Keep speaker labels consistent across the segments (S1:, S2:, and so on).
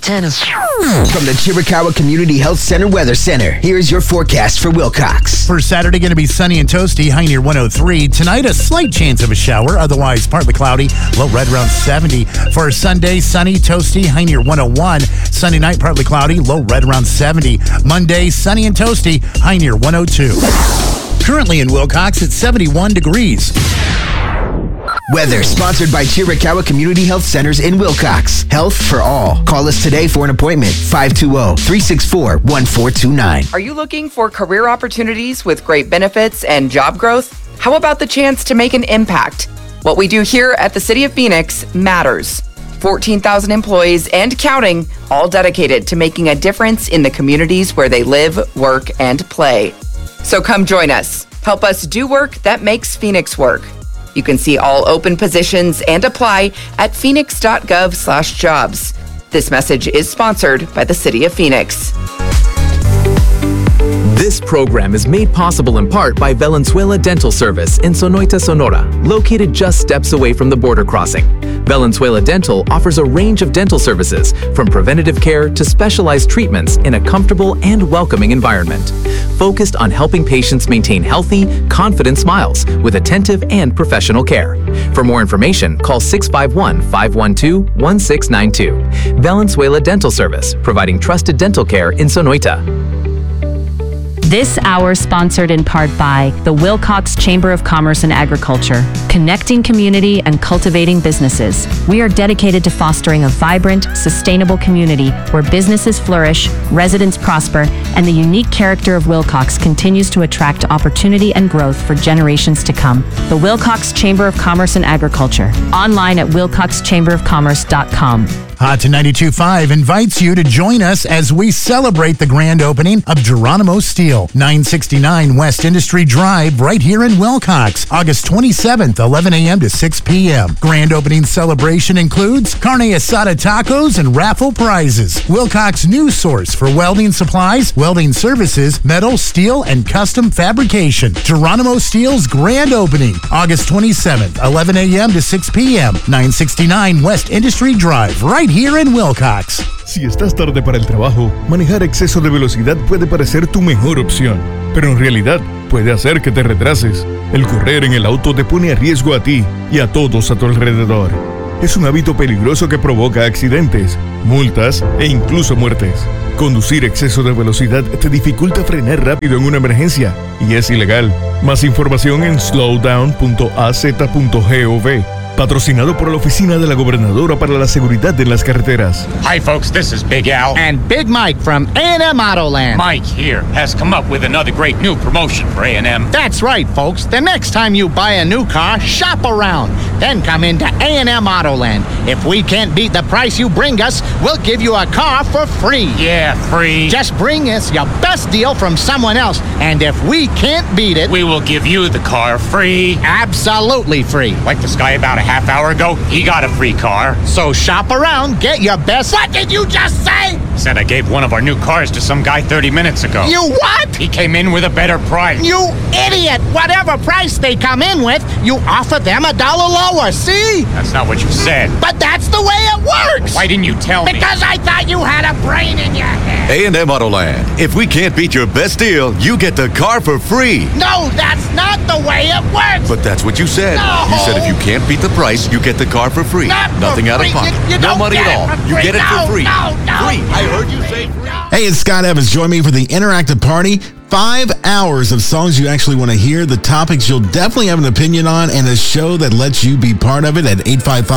S1: 10 of...
S2: From the Chiricahua Community Health Center Weather Center, here's your forecast for Wilcox.
S3: For Saturday, going to be sunny and toasty, high near 103. Tonight, a slight chance of a shower, otherwise partly cloudy, low right around 70. For Sunday, sunny, toasty, high near 101. Sunday night, partly cloudy, low right around 70. Monday, sunny and toasty, high near 102. Currently in Wilcox, it's 71 degrees.
S2: Weather sponsored by Chiricahua Community Health Centers in Wilcox. Health for all. Call us today for an appointment. 520-364-1429.
S4: Are you looking for career opportunities with great benefits and job growth? How about the chance to make an impact? What we do here at the City of Phoenix matters. 14,000 employees and counting, all dedicated to making a difference in the communities where they live, work, and play. So come join us. Help us do work that makes Phoenix work. You can see all open positions and apply at phoenix.gov/jobs. This message is sponsored by the City of Phoenix.
S5: This program is made possible in part by Valenzuela Dental Service in Sonoita, Sonora, located just steps away from the border crossing. Valenzuela Dental offers a range of dental services, from preventative care to specialized treatments in a comfortable and welcoming environment, focused on helping patients maintain healthy, confident smiles with attentive and professional care. For more information, call 651-512-1692. Valenzuela Dental Service, providing trusted dental care in Sonoita.
S6: This hour sponsored in part by the Wilcox Chamber of Commerce and Agriculture, connecting community and cultivating businesses. We are dedicated to fostering a vibrant, sustainable community where businesses flourish, residents prosper, and the unique character of Wilcox continues to attract opportunity and growth for generations to come. The Wilcox Chamber of Commerce and Agriculture, online at wilcoxchamberofcommerce.com.
S3: Hot to 92.5 invites you to join us as we celebrate the grand opening of Geronimo Steel, 969 West Industry Drive, right here in Wilcox, August 27th, 11 a.m. to 6 p.m. Grand opening celebration includes carne asada tacos and raffle prizes. Wilcox news source for welding supplies, welding services, metal, steel, and custom fabrication. Geronimo Steel's grand opening, August 27th, 11 a.m. to 6 p.m. 969 West Industry Drive, right here in Wilcox.
S7: Si estás tarde para el trabajo, manejar a exceso de velocidad puede parecer tu mejor opción, pero en realidad puede hacer que te retrases. El correr en el auto te pone a riesgo a ti y a todos a tu alrededor. Es un hábito peligroso que provoca accidentes, multas e incluso muertes. Conducir exceso de velocidad te dificulta frenar rápido en una emergencia y es ilegal. Más información en slowdown.az.gov. Patrocinado por la Oficina de la Gobernadora para la Seguridad en las Carreteras.
S8: Hi folks, this is Big Al.
S9: And Big Mike from A&M Autoland.
S8: Mike here has come up with another great new promotion for A&M.
S9: That's right, folks. The next time you buy a new car, shop around. Then come into A&M Autoland. If we can't beat the price you bring us, we'll give you a car for free.
S8: Yeah, free.
S9: Just bring us your best deal from someone else, and if we can't beat it,
S8: we will give you the car free.
S9: Absolutely free.
S8: Like this guy about a half hour ago, he got a free car.
S9: So shop around, get your best.
S8: What did you just say? Said I gave one of our new cars to some guy 30 minutes ago.
S9: You what?
S8: He came in with a better price.
S9: You idiot! Whatever price they come in with, you offer them $1 lower, see?
S8: That's not what you said.
S9: But that's the way it works!
S8: Why didn't you tell me?
S9: Because I thought you had a brain in your head.
S10: A&M Autoland. If we can't beat your best deal, you get the car for free.
S9: No, that's not the way it works!
S10: But that's what you said.
S9: No.
S10: You said if you can't beat the price, you get the car for free. Nothing out of pocket.
S9: No
S10: money at all. You get it for free.
S9: No.
S10: Free. I heard you say free.
S11: Hey, it's Scott Evans. Join me for the interactive party. 5 hours of songs you actually want to hear, the topics you'll definitely have an opinion on, and a show that lets you be part of it at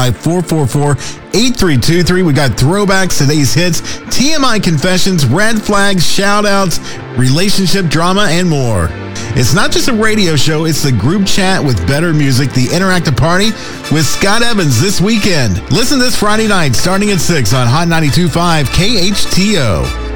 S11: 855-444-8323. We got throwbacks, today's hits, TMI confessions, red flags, shout-outs, relationship drama, and more. It's not just a radio show, it's the group chat with better music, the interactive party with Scott Evans this weekend. Listen this Friday night starting at 6 on Hot 92.5 KHTO.